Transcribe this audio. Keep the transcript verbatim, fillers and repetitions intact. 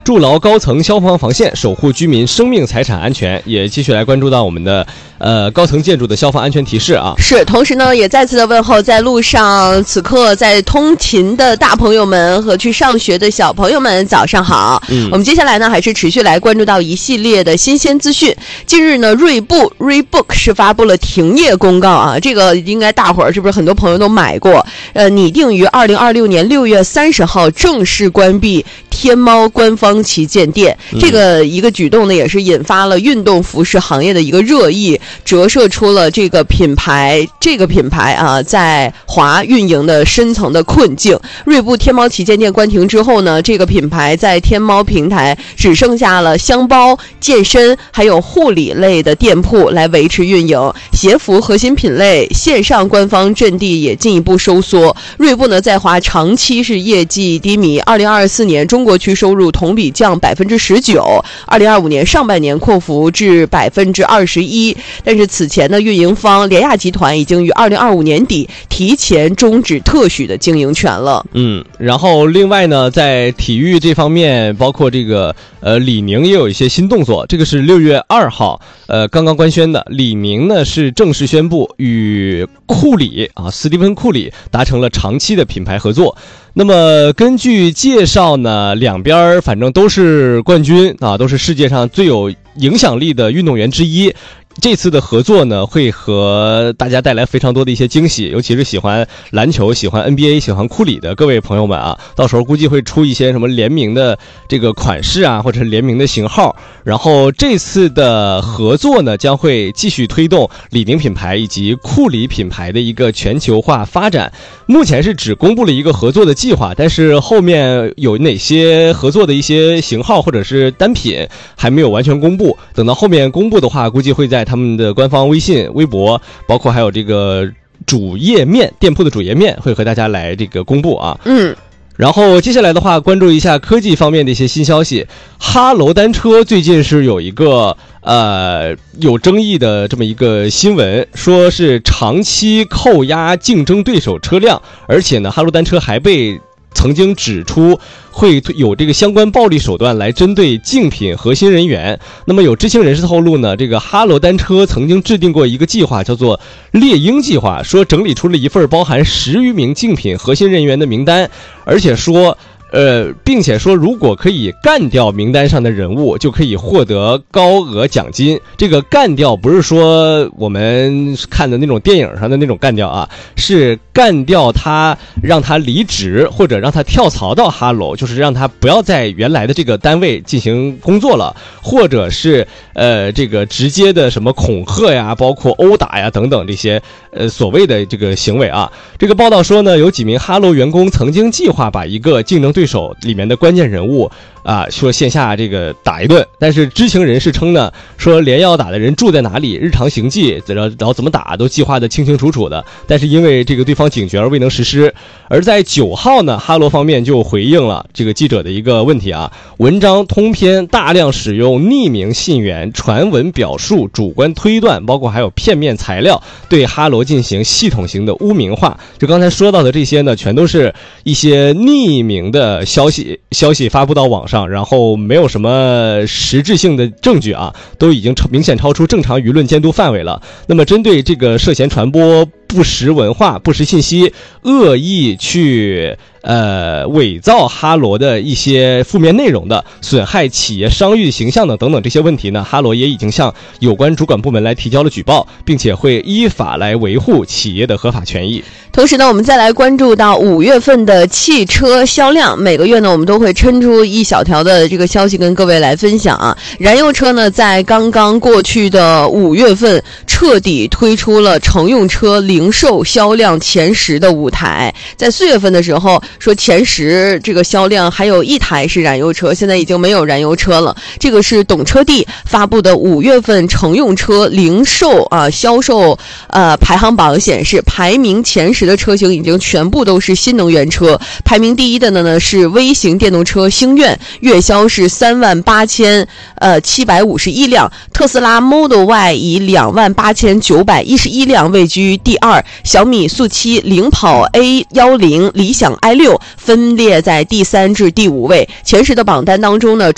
筑牢高层消防防线，守护居民生命财产安全。也继续来关注到我们的呃高层建筑的消防安全提示啊。 是，同时呢，也再次的问候在路上此刻在通勤的大朋友们和去上学的小朋友们，早上好。嗯，我们接下来呢，还是持续来关注到一系列的新鲜资讯。近日呢，锐步 Reebok 是发布了停业公告啊，这个应该大伙儿是不是很多朋友都买过？呃，拟定于二零二六年六月三十号正式关闭天猫官方旗舰店，这个一个举动呢，也是引发了运动服饰行业的一个热议，折射出了这个品牌这个品牌啊在华运营的深层的困境。锐步天猫旗舰店关停之后呢，这个品牌在天猫平台只剩下了箱包、健身还有护理类的店铺来维持运营，鞋服核心品类线上官方阵地也进一步收缩。锐步呢在华长期是业绩低迷，二零二四年中国区收入同比降百分之十九，二零二五年上半年扩幅至百分之二十一。但是此前的运营方联亚集团已经于二零二五年底提前终止特许的经营权了。 嗯，然后另外呢，在体育这方面，包括这个呃李宁也有一些新动作。这个是六月二号，呃刚刚官宣的，李宁呢是正式宣布与库里啊斯蒂芬库里达成了长期的品牌合作。那么根据介绍呢，两边反正都是冠军啊，都是世界上最有影响力的运动员之一。这次的合作呢，会和大家带来非常多的一些惊喜，尤其是喜欢篮球、喜欢 N B A、喜欢库里的各位朋友们啊，到时候估计会出一些什么联名的这个款式啊，或者是联名的型号。然后这次的合作呢，将会继续推动李宁品牌以及库里品牌的一个全球化发展。目前是只公布了一个合作的计划，但是后面有哪些合作的一些型号或者是单品还没有完全公布，等到后面公布的话，估计会在他们的官方微信、微博，包括还有这个主页面店铺的主页面，会和大家来这个公布啊。 嗯。 然后接下来的话，关注一下科技方面的一些新消息。哈罗单车最近是有一个呃有争议的这么一个新闻，说是长期扣押竞争对手车辆，而且呢，哈罗单车还被曾经指出会有这个相关暴力手段来针对竞品核心人员。那么有知情人士透露呢，这个哈罗单车曾经制定过一个计划，叫做猎鹰计划，说整理出了一份包含十余名竞品核心人员的名单，而且说呃，并且说如果可以干掉名单上的人物，就可以获得高额奖金。这个干掉不是说我们看的那种电影上的那种干掉啊，是干掉他，让他离职或者让他跳槽到哈罗，就是让他不要在原来的这个单位进行工作了，或者是呃这个直接的什么恐吓呀，包括殴打呀等等这些呃所谓的这个行为啊。这个报道说呢，有几名哈罗员工曾经计划把一个竞争对手里面的关键人物啊，说线下这个打一顿，但是知情人士称呢，说连要打的人住在哪里、日常行迹，然后怎么打都计划的清清楚楚的，但是因为这个对方警觉而未能实施。而在九号呢，哈罗方面就回应了这个记者的一个问题啊，文章通篇大量使用匿名信源、传闻表述、主观推断，包括还有片面材料，对哈罗进行系统性的污名化。就刚才说到的这些呢，全都是一些匿名的消息，消息发布到网上，然后没有什么实质性的证据啊，都已经明显超出正常舆论监督范围了。那么针对这个涉嫌传播不实文化、不实信息，恶意去呃伪造哈罗的一些负面内容的，损害企业商誉形象的等等这些问题呢，哈罗也已经向有关主管部门来提交了举报，并且会依法来维护企业的合法权益。 同时呢，我们再来关注到五月份的汽车销量。每个月呢，我们都会抻出一小条的这个消息跟各位来分享啊。燃油车呢，在刚刚过去的五月份，彻底推出了乘用车零售销量前十的舞台。在四月份的时候，说前十这个销量还有一台是燃油车，现在已经没有燃油车了。这个是懂车帝发布的五月份乘用车零售啊销售呃排行榜显示，排名前十的车型已经全部都是新能源车。排名第一的呢呢是微型电动车星愿，月销是三万八千呃七百五十一辆，特斯拉 Model Y 以两万八千九百一十一辆位居第二，小米速七、领跑 A 一零、理想 i 六分列在第三至第五位。前十的榜单当中呢，